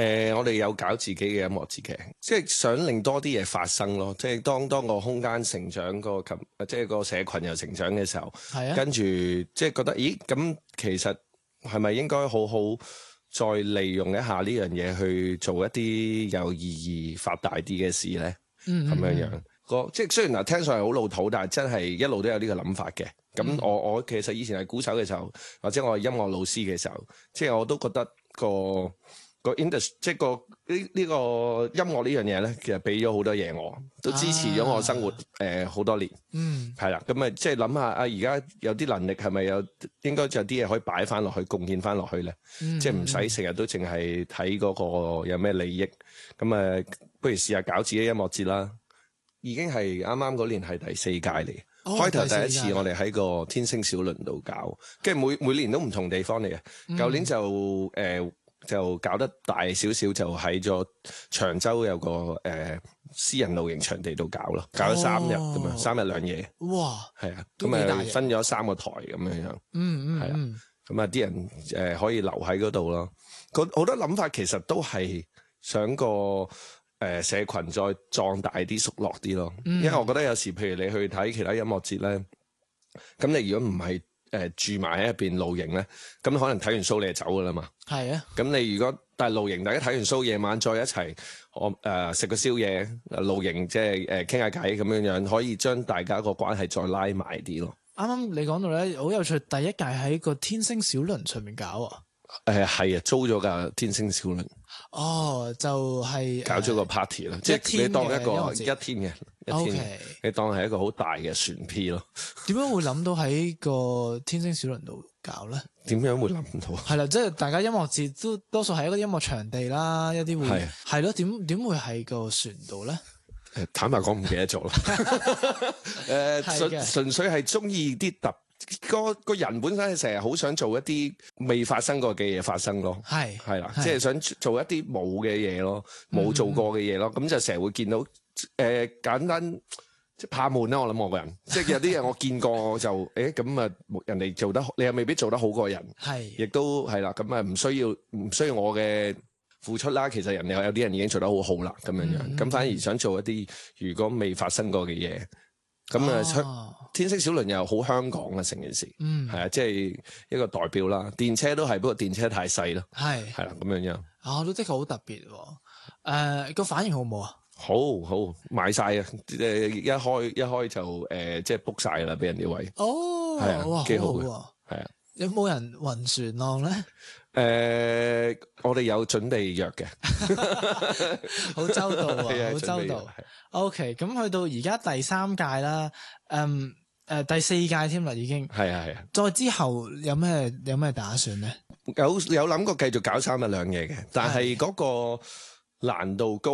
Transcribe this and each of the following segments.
我哋有搞自己嘅音樂節嘅，即係想令多啲嘢發生咯。即係當個空間成長，即係個社群又成長嘅時候，跟住即係覺得，咦咁其實係咪應該好好再利用一下呢樣嘢去做一啲有意義、發大啲嘅事咧？咁樣即係雖然聽上係好老土，但係真係一路都有呢個諗法嘅。咁我其實以前係鼓手嘅時候，或者我係音樂老師嘅時候，即係我都覺得個 industry 即係呢個音樂呢樣嘢咧，其實俾咗好多嘢我，都支持咗我生活好多年。係啦，咁即係諗下而家有啲能力係咪應該有啲嘢可以擺翻落去，貢獻翻落去咧？即係唔使成日都淨係睇嗰個有咩利益。咁不如試下搞自己音樂節啦。已經係啱啱嗰年係第4屆嚟。開頭第一次我哋喺個天星小輪度搞，跟住每年都唔同地方嚟嘅。舊年就搞得大少少，就喺咗長洲有個私人露營場地度搞咯，搞咗3日咁樣，3日2夜。哇！係啊，咁分咗3個台咁樣樣。係啊，咁啲人可以留喺嗰度咯。好多諗法其實都係想個社群再壯大啲、熟絡啲咯。因為我覺得有時譬如你去睇其他音樂節咧，咁你如果唔係住埋喺入邊露營咧，咁可能睇完 show 你就走噶啦嘛。係啊。咁你如果但係露營，大家睇完 show 夜晚再一齊，食個宵夜，露營即係傾下偈咁樣樣，可以將大家個關係再拉埋啲咯。啱啱你講到咧，好有趣，第一屆喺個天星小輪上面搞啊。係啊，租咗架天星小輪。就係搞咗個 party 啦，即係你當一個一天嘅，你當係一個好大嘅船 P 咯。點樣會諗到喺個天星小輪度搞咧？點樣會諗到？係啦，即係大家音樂節都多數係一個音樂場地啦，一啲會係咯，點會喺個船度咧？坦白講唔記得咗啦。純粹係中意啲個人本身係成日好想做一啲未發生過嘅嘢發生咯，係啦，即係想做一啲冇嘅嘢咯，冇做過嘅嘢咯，咁就成日會見到簡單即係怕悶啦。我諗我個人即係有啲嘢我見過就咁啊，人哋做得你又未必做得好過人，亦都係啦，咁啊唔需要我嘅付出啦。其實人哋有啲人已經做得好好啦，咁樣樣，咁反而想做一啲如果未發生過嘅嘢。咁天星小輪又好香港啊，成件事，係啊，即係一個代表啦。電車都係，不過電車太細咯，係啦，咁樣樣。都的確好特別喎。個反應好唔好啊？好買晒啊！一開就即係 book 晒啦，俾人啲位。係啊，幾好嘅，係啊。有冇人暈船浪咧？我哋有準備約嘅，好周到啊，好周到。OK， 咁去到而家第3屆啦，第4屆添啦，已經係啊。再之後有咩打算咧？有諗過繼續搞3日2夜嘅，但係嗰個難度高，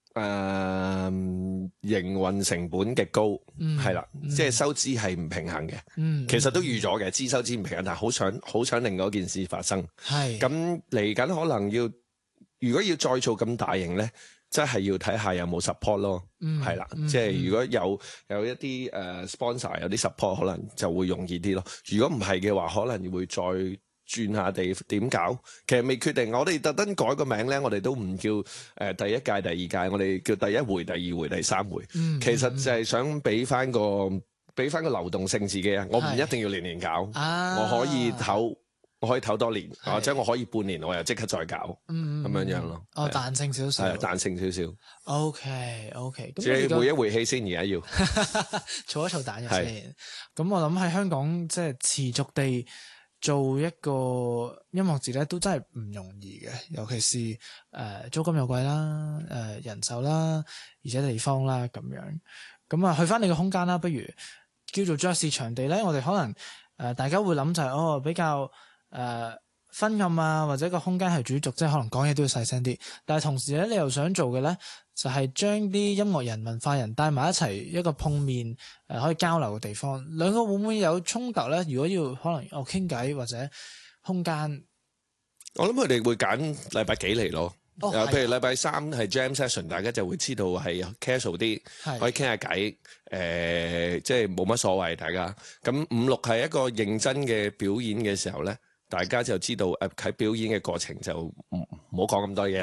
營運成本極高，係啦，即係收支係唔平衡嘅。其實都預咗嘅，資收支唔平衡，但係好想令嗰件事發生。係咁嚟緊，可能如果要再做咁大型咧，真係要睇下有冇 support 咯。係啦，即係如果有一啲sponsor 有啲 support，可能就會容易啲咯。如果唔係嘅話，可能會再轉下地點搞，其實未決定。我哋特登改個名咧，我哋都唔叫第1屆、第2屆，我哋叫第1回、第2回、第3回。其實就係想俾翻個流動性自己啊！我唔一定要年年搞，我可以唞多年，或者我可以半年我又即刻再搞，咁樣樣咯。彈性少少，係彈性少少。OK，咁即係回一回氣先，而家要儲一儲彈藥先。咁我諗喺香港即係持續地做一個音樂節咧，都真係唔容易嘅，尤其是租金又貴啦，人手啦，而且地方啦咁樣。咁去翻你個空間啦，不如叫做爵士場地咧，我哋可能大家會諗就係比較昏暗啊，或者個空間係主軸，即係可能講嘢都要細聲啲。但係同時咧，你又想做嘅咧，就係將啲音樂人、文化人帶埋一齊，一個碰面可以交流嘅地方。兩個會唔會有衝突咧？如果要可能傾偈或者空間，我諗佢哋會揀禮拜幾嚟咯。譬如禮拜3係 Jam Session， 大家就會知道係 casual 啲，可以傾下偈，即係冇乜所謂大家。咁5、6係一個認真嘅表演嘅時候咧，大家就知道喺表演嘅過程就唔好講咁多嘢